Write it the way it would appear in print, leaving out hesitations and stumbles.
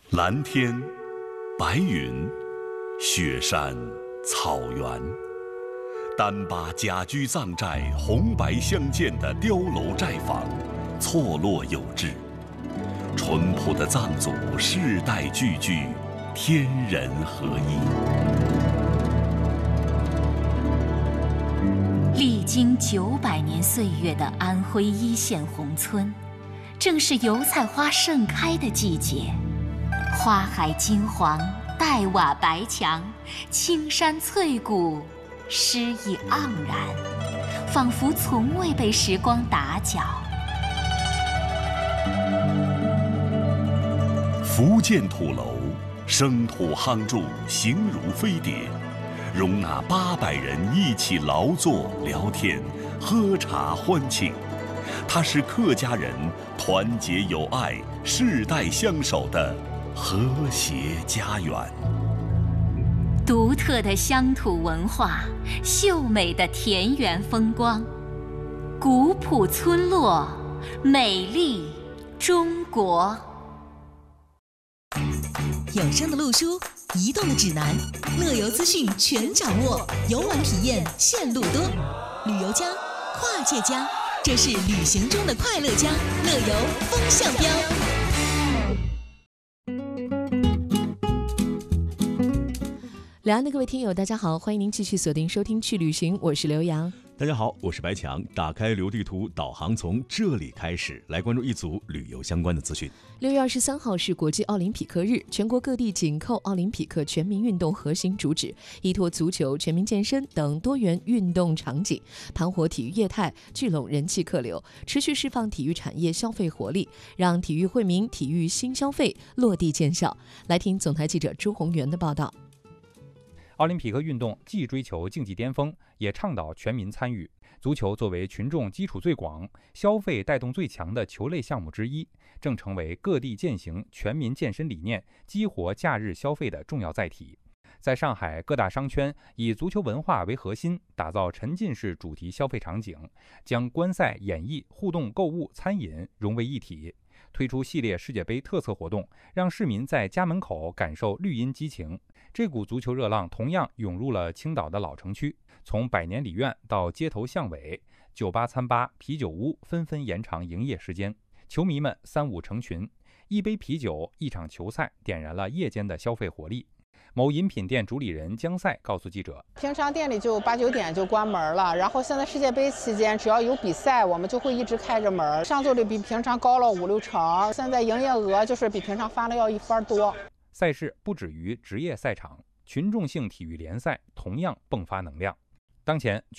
蓝天、白云、雪山、草原，单八家居藏寨红白相间的碉楼寨房，错落有致。淳朴的藏族世代聚居，天人合一。 历经900年岁月的安徽一线宏村，正是油菜花盛开的季节。花海金黄，黛瓦白墙，青山翠谷，诗意盎然，仿佛从未被时光打搅。 福建土楼，生土夯筑，形如飞碟，容纳800人一起劳作、聊天、喝茶欢庆。它是客家人团结友爱、世代相守的和谐家园。 独特的乡土文化，秀美的田园风光，古朴村落，美丽中国。 有声的路书，移动的指南，乐游资讯全掌握，游玩体验线路多。旅游家，跨界家，这是旅行中的快乐家，乐游风向标。 两岸的各位听友，大家好，欢迎您继续锁定收听去旅行，我是刘洋。 大家好，我是白强。打开流地图，导航从这里开始，来关注一组旅游相关的资讯。 6月23号是国际奥林匹克日，全国各地紧扣奥林匹克全民运动核心主旨，依托足球、全民健身等多元运动场景，盘活体育业态，聚拢人气客流，持续释放体育产业消费活力，让体育惠民、体育新消费落地见效。来听总台记者朱宏元的报道。 奥林匹克运动既追求竞技巅峰，也倡导全民参与。足球作为群众基础最广、消费带动最强的球类项目之一，正成为各地践行全民健身理念、激活假日消费的重要载体。在上海各大商圈以足球文化为核心，打造沉浸式主题消费场景，将观赛、演艺、互动购物、餐饮融为一体。推出系列世界杯特色活动，让市民在家门口感受绿茵激情。这股足球热浪同样涌入了青岛的老城区，从百年里院到街头巷尾，酒吧、餐吧、啤酒屋纷纷延长营业时间，球迷们3、5成群，一杯啤酒、一场球赛点燃了夜间的消费活力。某饮品店主理人江赛告诉记者， 平常店里就8、9点就关门了，然后现在世界杯期间只要有比赛，我们就会一直开着门，上座率比平常高了5、6成，现在营业额就是比平常翻了要1番多。 赛事不止于职业赛场，群众性体育联赛同样迸发能量。当前